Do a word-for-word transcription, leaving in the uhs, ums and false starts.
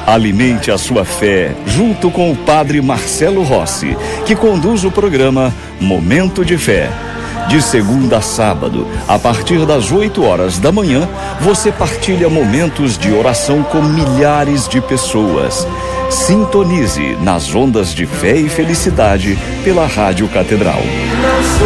Alimente a sua fé junto com o Padre Marcelo Rossi, que conduz o programa Momento de Fé. De segunda a sábado, a partir das oito horas da manhã, você partilha momentos de oração com milhares de pessoas. Sintonize nas ondas de fé e felicidade pela Rádio Catedral.